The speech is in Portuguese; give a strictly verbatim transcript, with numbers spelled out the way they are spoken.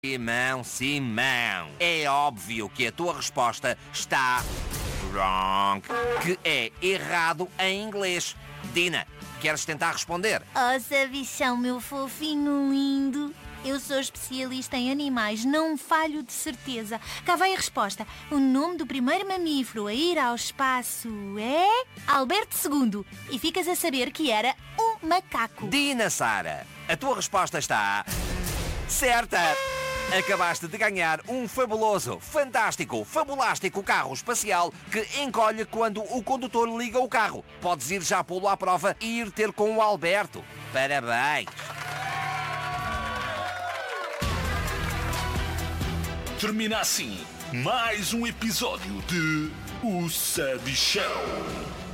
Simão, Simão, é óbvio que a tua resposta está wrong, que é errado em inglês. Dina, queres tentar responder? Oh, Sabichão, meu fofinho lindo. Eu sou especialista em animais, não falho de certeza. Cá vai a resposta. O nome do primeiro mamífero a ir ao espaço é Alberto segundo. E ficas a saber que era um macaco. Dina, Sara, a tua resposta está certa. Acabaste de ganhar um fabuloso, fantástico, fabulástico carro espacial que encolhe quando o condutor liga o carro. Podes ir já pô-lo à prova e ir ter com o Alberto. Parabéns! Termina assim mais um episódio de O Sabichão.